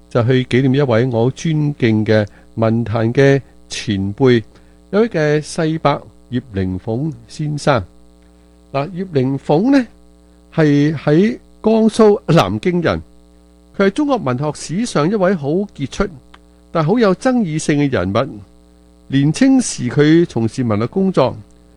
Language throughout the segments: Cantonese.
就去紀念一位我好尊敬嘅文壇嘅前輩，有位嘅世伯葉靈鳳先生。嗱，葉靈鳳呢係喺江蘇南京人，佢係中國文學史上一位好傑出但好有爭議性嘅人物。年青時佢從事文學工作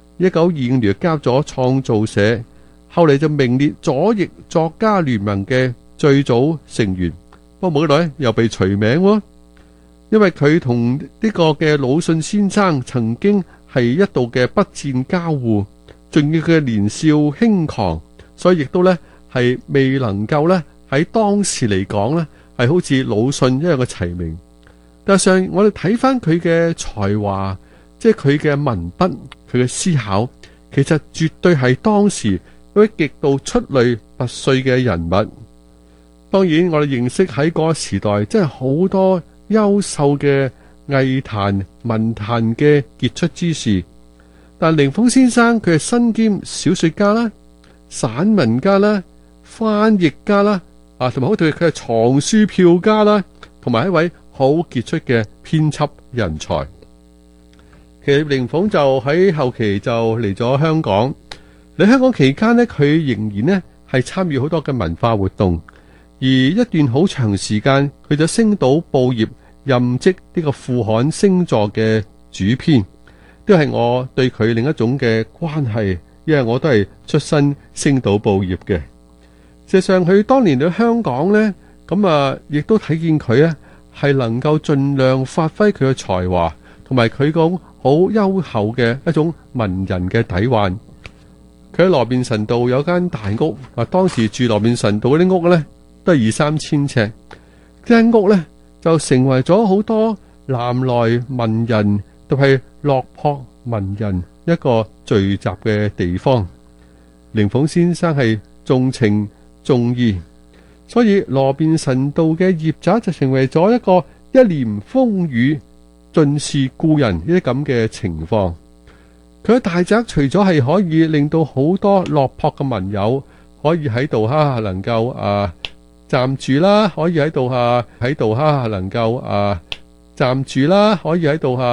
，1925年加入咗創造社，後嚟就名列左翼作家聯盟嘅最早成員。不過冇幾耐又被除名，因為佢同呢個嘅魯迅先生曾經係一度嘅筆戰交互，仲要佢嘅年少輕狂，所以亦都呢係未能夠呢喺當時嚟講呢係好似魯迅一樣嘅齊名。但係上我哋睇翻佢嘅才華，即係佢嘅文筆，佢嘅思考，其實絕對係當時一位極度出類拔萃嘅人物。當然我哋認識喺嗰個時代真係好多優秀嘅藝壇文壇嘅傑出之士，但靈鳳先生佢係身兼小說家啦、散文家啦、翻譯家啦，同埋好似佢係藏書票家啦，同埋一位好傑出嘅編輯人才。其實靈鳳就喺後期就嚟咗香港，嚟香港期間呢，佢仍然呢係參與好多嘅文化活動。而一段好長時間，佢就星島報業任職呢個副刊星座嘅主編，都係我對佢另一種嘅關係，因為我都係出身星島報業嘅。事實上，佢當年喺香港呢，亦都睇見佢呢係能夠盡量發揮佢嘅才華，同埋佢個好優厚嘅一種文人嘅底蘊。佢喺羅便臣道有間大屋，當時住羅便臣道嗰啲屋呢，都係2-3千尺，間屋呢就成為咗好多南來文人，特別係落魄文人一個聚集嘅地方。靈鳳先生係重情重義，所以羅便臣道嘅業宅就成為咗一個一年風雨盡是故人呢啲咁嘅情況。佢嘅大宅除咗係可以令到好多落魄嘅文友可以喺度能夠暫住啦，可以喺度能夠暫住啦，可以喺度